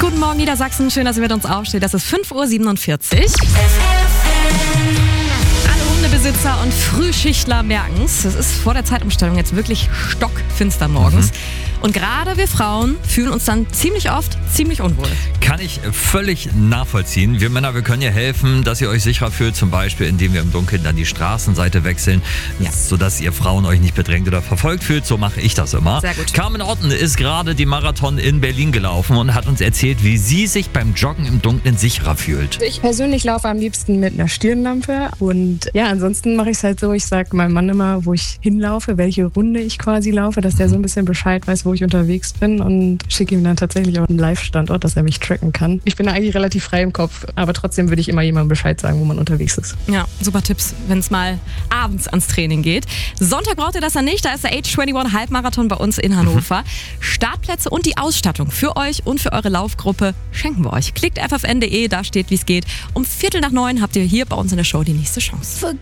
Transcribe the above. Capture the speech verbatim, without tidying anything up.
Guten Morgen Niedersachsen, schön, dass ihr mit uns aufsteht. Das ist fünf Uhr siebenundvierzig. Alle Hundebesitzer und Frühschichtler merken es. Es ist vor der Zeitumstellung jetzt wirklich stockfinster morgens. Mhm. Und gerade wir Frauen fühlen uns dann ziemlich oft ziemlich unwohl. Kann ich völlig nachvollziehen. Wir Männer, wir können ja helfen, dass ihr euch sicherer fühlt, zum Beispiel indem wir im Dunkeln dann die Straßenseite wechseln, ja. sodass ihr Frauen euch nicht bedrängt oder verfolgt fühlt. So mache ich das immer. Sehr gut. Carmen Otten ist gerade die Marathon in Berlin gelaufen und hat uns erzählt, wie sie sich beim Joggen im Dunkeln sicherer fühlt. Ich persönlich laufe am liebsten mit einer Stirnlampe und ja, ansonsten mache ich es halt so, ich sage meinem Mann immer, wo ich hinlaufe, welche Runde ich quasi laufe, dass der so ein bisschen Bescheid weiß, wo ich unterwegs bin und schicke ihm dann tatsächlich auch einen Live-Standort, dass er mich tracken kann. Ich bin da eigentlich relativ frei im Kopf, aber trotzdem würde ich immer jemandem Bescheid sagen, wo man unterwegs ist. Ja, super Tipps, wenn es mal abends ans Training geht. Sonntag braucht ihr das dann nicht, da ist der Age einundzwanzig Halbmarathon bei uns in Hannover. Mhm. Startplätze und die Ausstattung für euch und für eure Laufgruppe schenken wir euch. Klickt f f n punkt d e, da steht, wie es geht. Um Viertel nach neun habt ihr hier bei uns in der Show die nächste Chance.